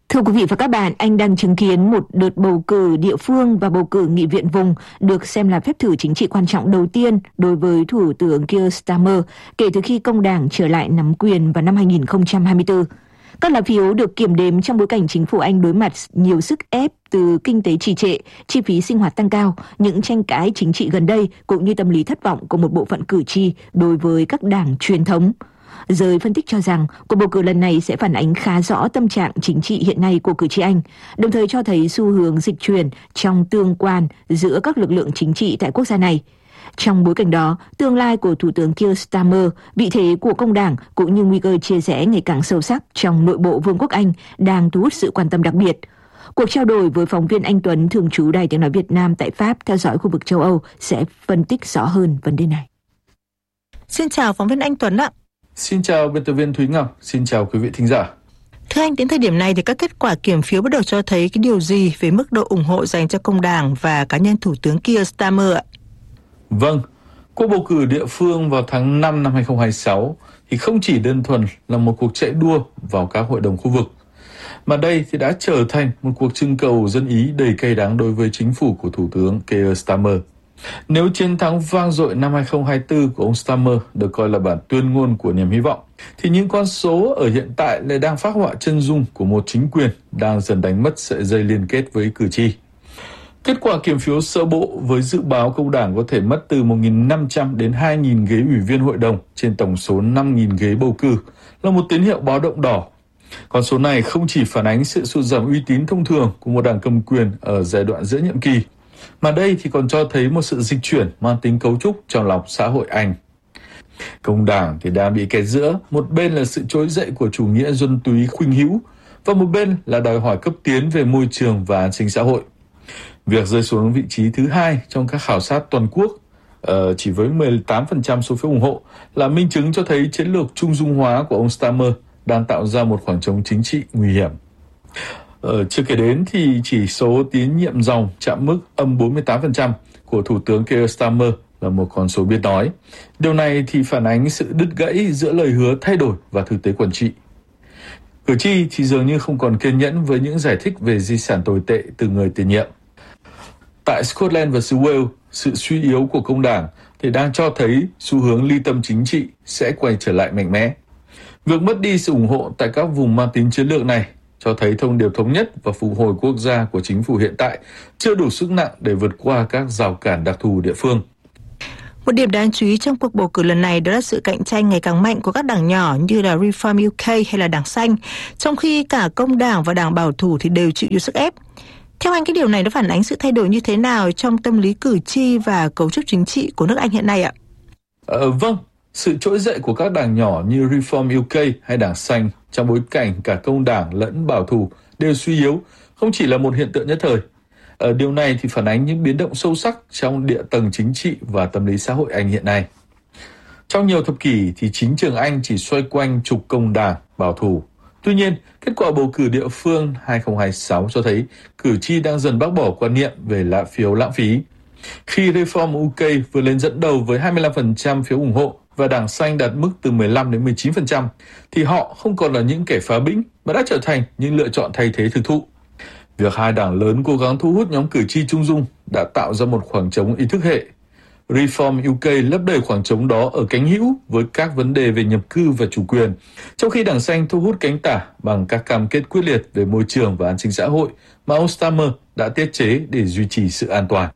Thưa quý vị và các bạn, Anh đang chứng kiến một đợt bầu cử địa phương và bầu cử nghị viện vùng được xem là phép thử chính trị quan trọng đầu tiên đối với Thủ tướng Keir Starmer kể từ khi công đảng trở lại nắm quyền vào năm 2024. Các lá phiếu được kiểm đếm trong bối cảnh chính phủ Anh đối mặt nhiều sức ép từ kinh tế trì trệ, chi phí sinh hoạt tăng cao, những tranh cãi chính trị gần đây cũng như tâm lý thất vọng của một bộ phận cử tri đối với các đảng truyền thống. Giới phân tích cho rằng cuộc bầu cử lần này sẽ phản ánh khá rõ tâm trạng chính trị hiện nay của cử tri Anh, đồng thời cho thấy xu hướng dịch chuyển trong tương quan giữa các lực lượng chính trị tại quốc gia này. Trong bối cảnh đó, tương lai của Thủ tướng Keir Starmer, vị thế của công đảng cũng như nguy cơ chia rẽ ngày càng sâu sắc trong nội bộ Vương quốc Anh đang thu hút sự quan tâm đặc biệt. Cuộc trao đổi với phóng viên Anh Tuấn thường trú Đài Tiếng nói Việt Nam tại Pháp theo dõi khu vực châu Âu sẽ phân tích rõ hơn vấn đề này. Xin chào phóng viên Anh Tuấn ạ. Xin chào biên tập viên Thúy Ngọc, xin chào quý vị thính giả. Thưa anh, đến thời điểm này thì các kết quả kiểm phiếu bắt đầu cho thấy cái điều gì về mức độ ủng hộ dành cho công đảng và cá nhân Thủ tướng Keir Starmer ạ? Vâng, cuộc bầu cử địa phương vào tháng 5 năm 2026 thì không chỉ đơn thuần là một cuộc chạy đua vào các hội đồng khu vực, mà đây thì đã trở thành một cuộc trưng cầu dân Ý đầy cay đắng đối với chính phủ của Thủ tướng Keir Starmer. Nếu chiến thắng vang dội năm 2024 của ông Starmer được coi là bản tuyên ngôn của niềm hy vọng, thì những con số ở hiện tại lại đang phác họa chân dung của một chính quyền đang dần đánh mất sợi dây liên kết với cử tri. Kết quả kiểm phiếu sơ bộ với dự báo công đảng có thể mất từ 1.500 đến 2.000 ghế ủy viên hội đồng trên tổng số 5.000 ghế bầu cử là một tín hiệu báo động đỏ. Con số này không chỉ phản ánh sự sụt giảm uy tín thông thường của một đảng cầm quyền ở giai đoạn giữa nhiệm kỳ, mà đây thì còn cho thấy một sự dịch chuyển mang tính cấu trúc trong lòng xã hội Anh. Công đảng thì đang bị kẹt giữa, một bên là sự trỗi dậy của chủ nghĩa dân túy khuynh hữu và một bên là đòi hỏi cấp tiến về môi trường và an sinh xã hội. Việc rơi xuống vị trí thứ hai trong các khảo sát toàn quốc chỉ với 18% số phiếu ủng hộ là minh chứng cho thấy chiến lược trung dung hóa của ông Starmer đang tạo ra một khoảng trống chính trị nguy hiểm. Chưa kể đến thì chỉ số tín nhiệm dòng chạm mức âm 48% của Thủ tướng Keir Starmer là một con số biết nói. Điều này thì phản ánh sự đứt gãy giữa lời hứa thay đổi và thực tế quản trị. Cử tri thì dường như không còn kiên nhẫn với những giải thích về di sản tồi tệ từ người tiền nhiệm. Tại Scotland và xứ Wales, sự suy yếu của công đảng thì đang cho thấy xu hướng ly tâm chính trị sẽ quay trở lại mạnh mẽ. Việc mất đi sự ủng hộ tại các vùng mang tính chiến lược này cho thấy thông điệp thống nhất và phục hồi quốc gia của chính phủ hiện tại chưa đủ sức nặng để vượt qua các rào cản đặc thù địa phương. Một điểm đáng chú ý trong cuộc bầu cử lần này đó là sự cạnh tranh ngày càng mạnh của các đảng nhỏ như là Reform UK hay là Đảng Xanh, trong khi cả công đảng và đảng bảo thủ thì đều chịu nhiều sức ép. Theo anh, cái điều này nó phản ánh sự thay đổi như thế nào trong tâm lý cử tri và cấu trúc chính trị của nước Anh hiện nay ạ? Vâng, sự trỗi dậy của các đảng nhỏ như Reform UK hay Đảng Xanh trong bối cảnh cả công đảng lẫn bảo thủ đều suy yếu không chỉ là một hiện tượng nhất thời. Điều này thì phản ánh những biến động sâu sắc trong địa tầng chính trị và tâm lý xã hội Anh hiện nay. Trong nhiều thập kỷ thì chính trường Anh chỉ xoay quanh trục công đảng bảo thủ. Tuy nhiên, kết quả bầu cử địa phương 2026 cho thấy cử tri đang dần bác bỏ quan niệm về lá phiếu lãng phí. Khi Reform UK vượt lên dẫn đầu với 25% phiếu ủng hộ và Đảng Xanh đạt mức từ 15 đến 19%, thì họ không còn là những kẻ phá bĩnh mà đã trở thành những lựa chọn thay thế thực thụ. Việc hai đảng lớn cố gắng thu hút nhóm cử tri trung dung đã tạo ra một khoảng trống ý thức hệ. Reform UK lấp đầy khoảng trống đó ở cánh hữu với các vấn đề về nhập cư và chủ quyền, trong khi Đảng Xanh thu hút cánh tả bằng các cam kết quyết liệt về môi trường và an sinh xã hội mà ông Starmer đã tiết chế để duy trì sự an toàn.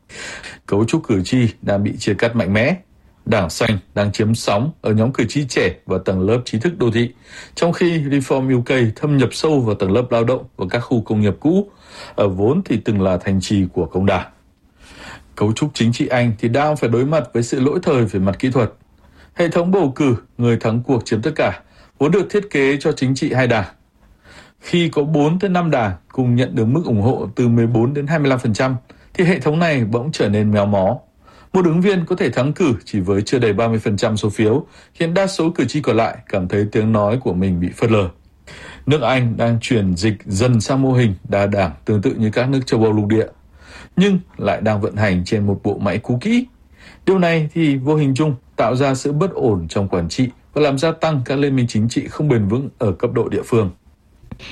Cấu trúc cử tri đang bị chia cắt mạnh mẽ. Đảng Xanh đang chiếm sóng ở nhóm cử tri trẻ và tầng lớp trí thức đô thị, trong khi Reform UK thâm nhập sâu vào tầng lớp lao động và các khu công nghiệp cũ, vốn thì từng là thành trì của công đảng. Cấu trúc chính trị Anh thì đang phải đối mặt với sự lỗi thời về mặt kỹ thuật. Hệ thống bầu cử người thắng cuộc chiếm tất cả vốn được thiết kế cho chính trị hai đảng. Khi có 4 tới 5 đảng cùng nhận được mức ủng hộ từ 14 đến 25%, thì hệ thống này bỗng trở nên méo mó. Một ứng viên có thể thắng cử chỉ với chưa đầy 30% số phiếu, khiến đa số cử tri còn lại cảm thấy tiếng nói của mình bị phớt lờ. Nước Anh đang chuyển dịch dần sang mô hình đa đảng tương tự như các nước châu Âu lục địa, nhưng lại đang vận hành trên một bộ máy cũ kỹ. Điều này thì vô hình chung tạo ra sự bất ổn trong quản trị và làm gia tăng các liên minh chính trị không bền vững ở cấp độ địa phương.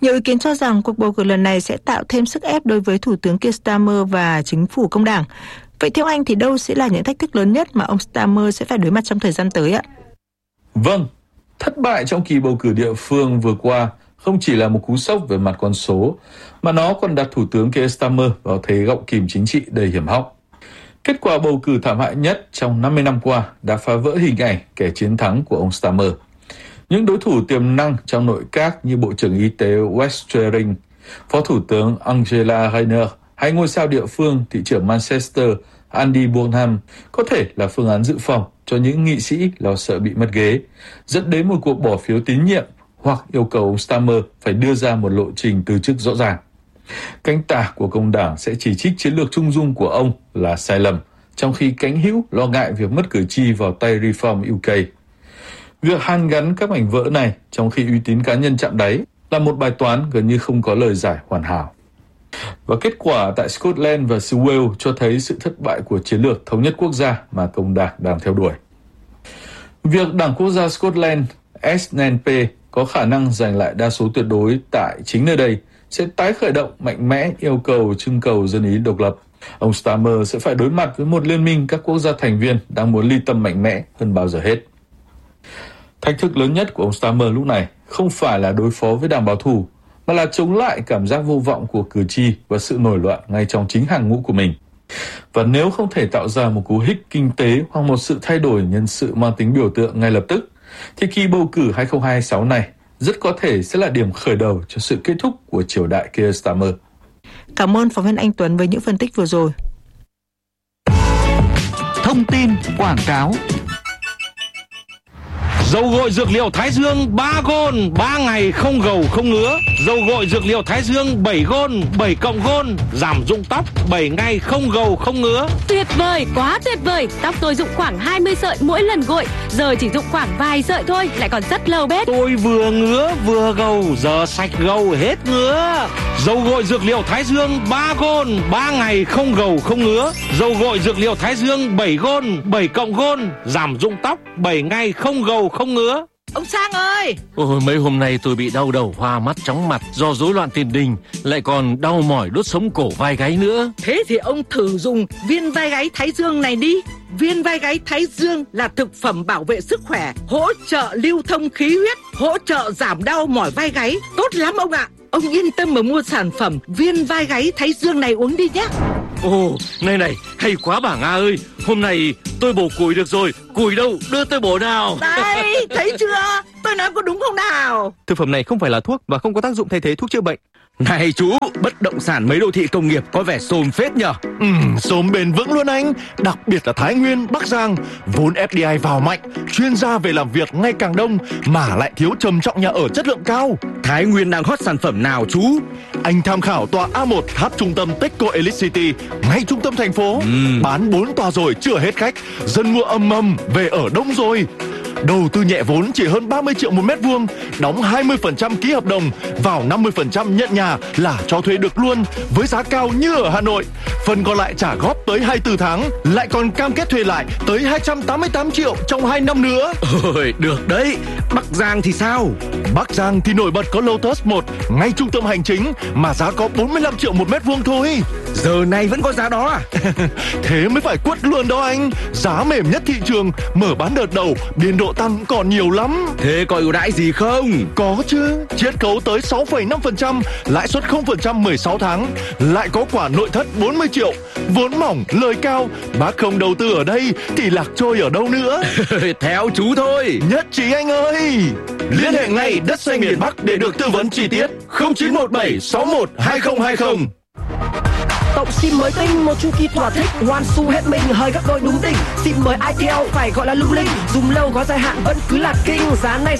Nhiều ý kiến cho rằng cuộc bầu cử lần này sẽ tạo thêm sức ép đối với Thủ tướng Keir Starmer và chính phủ công đảng. Vậy theo anh thì đâu sẽ là những thách thức lớn nhất mà ông Starmer sẽ phải đối mặt trong thời gian tới ạ? Vâng, thất bại trong kỳ bầu cử địa phương vừa qua không chỉ là một cú sốc về mặt con số, mà nó còn đặt Thủ tướng Keir Starmer vào thế gọng kìm chính trị đầy hiểm hóc. Kết quả bầu cử thảm hại nhất trong 50 năm qua đã phá vỡ hình ảnh kẻ chiến thắng của ông Starmer. Những đối thủ tiềm năng trong nội các như Bộ trưởng Y tế Wes Streeting, Phó Thủ tướng Angela Rayner hay ngôi sao địa phương thị trưởng Manchester Andy Burnham có thể là phương án dự phòng cho những nghị sĩ lo sợ bị mất ghế, dẫn đến một cuộc bỏ phiếu tín nhiệm hoặc yêu cầu ông Starmer phải đưa ra một lộ trình từ chức rõ ràng. Cánh tả của công đảng sẽ chỉ trích chiến lược trung dung của ông là sai lầm, trong khi cánh hữu lo ngại việc mất cử tri vào tay Reform UK. Việc hàn gắn các mảnh vỡ này trong khi uy tín cá nhân chạm đáy là một bài toán gần như không có lời giải hoàn hảo. Và kết quả tại Scotland và xứ Wales cho thấy sự thất bại của chiến lược thống nhất quốc gia mà công đảng đang theo đuổi. Việc Đảng Quốc gia Scotland SNP có khả năng giành lại đa số tuyệt đối tại chính nơi đây sẽ tái khởi động mạnh mẽ yêu cầu trưng cầu dân ý độc lập. Ông Starmer sẽ phải đối mặt với một liên minh các quốc gia thành viên đang muốn ly tâm mạnh mẽ hơn bao giờ hết. Thách thức lớn nhất của ông Starmer lúc này không phải là đối phó với đảng bảo thủ, mà là chống lại cảm giác vô vọng của cử tri và sự nổi loạn ngay trong chính hàng ngũ của mình. Và nếu không thể tạo ra một cú hích kinh tế hoặc một sự thay đổi nhân sự mang tính biểu tượng ngay lập tức, thì kỳ bầu cử 2026 này rất có thể sẽ là điểm khởi đầu cho sự kết thúc của triều đại Keir Starmer. Cảm ơn phóng viên Anh Tuấn với những phân tích vừa rồi. Thông tin quảng cáo. Dầu gội dược liệu Thái Dương 3 gôn, 3 ngày không gầu không ngứa. Dầu gội dược liệu Thái Dương 7 gôn, 7 cộng gôn, giảm rụng tóc 7 ngày không gầu không ngứa. Tuyệt vời, quá tuyệt vời. Tóc tôi rụng khoảng 20 sợi mỗi lần gội, giờ chỉ rụng khoảng vài sợi thôi, lại còn rất lâu bết. Tôi vừa ngứa vừa gầu, giờ sạch gầu hết ngứa. Dầu gội dược liệu Thái Dương 3 gôn, 3 ngày không gầu không ngứa. Dầu gội dược liệu Thái Dương 7 gôn, 7 cộng gôn, giảm rụng tóc 7 ngày không gầu không ngứa. Ông Sang ơi! Ôi, mấy hôm nay tôi bị đau đầu, hoa mắt, chóng mặt do rối loạn tiền đình, lại còn đau mỏi đốt sống cổ vai gáy nữa. Thế thì ông thử dùng viên vai gáy Thái Dương này đi. Viên vai gáy Thái Dương là thực phẩm bảo vệ sức khỏe, hỗ trợ lưu thông khí huyết, hỗ trợ giảm đau mỏi vai gáy. Tốt lắm ông ạ! Ông yên tâm mà mua sản phẩm viên vai gáy Thái Dương này uống đi nhé. Ồ, này, hay quá bà Nga ơi. Hôm nay tôi bổ củi được rồi. Củi đâu, đưa tôi bổ nào. Đây, thấy chưa? Tôi nói có đúng không nào? Thực phẩm này không phải là thuốc và không có tác dụng thay thế thuốc chữa bệnh. Này chú, bất động sản mấy đô thị công nghiệp có vẻ xồm phết nhở? Xồm bền vững luôn anh. Đặc biệt là Thái Nguyên, Bắc Giang. Vốn FDI vào mạnh, chuyên gia về làm việc ngày càng đông, mà lại thiếu trầm trọng nhà ở chất lượng cao. Thái Nguyên đang hot sản phẩm nào chú? Anh tham khảo tòa A1 tháp trung tâm Techco Elite City, ngay trung tâm thành phố. Bán 4 tòa rồi chưa hết khách, dân mua ầm về ở đông rồi. Đầu tư nhẹ vốn chỉ hơn 30 triệu một mét vuông, đóng 20% ký hợp đồng, vào 50% nhận nhà là cho thuê được luôn, với giá cao như ở Hà Nội. Phần còn lại trả góp tới 24 tháng, lại còn cam kết thuê lại tới 288 triệu trong 2 năm nữa. Ôi, được đấy. Bắc Giang thì sao? Bắc Giang thì nổi bật có Lotus 1, ngay trung tâm hành chính, mà giá có 45 triệu một mét vuông thôi. Giờ này vẫn có giá đó à? Thế mới phải quất luôn đó anh. Giá mềm nhất thị trường, mở bán đợt đầu, biên độ tăng còn nhiều lắm. Thế có ưu đãi gì không? Có chứ, chiết khấu tới 6,5%, lãi suất 0% 16 tháng, lại có quả nội thất 40 triệu. Vốn mỏng, lời cao, bác không đầu tư ở đây thì lạc trôi ở đâu nữa. Theo chú thôi. Nhất trí anh ơi. Liên hệ ngay Đất Xanh miền Bắc để được tư vấn chi tiết. 0917 61 2020. Tổng sim mới tinh, một chu kỳ thỏa thích, one xu hết mình, hơi gấp đôi đúng đỉnh. Sim mới ITL phải gọi là lung linh, dùng lâu có dài hạn vẫn cứ là king. Giá này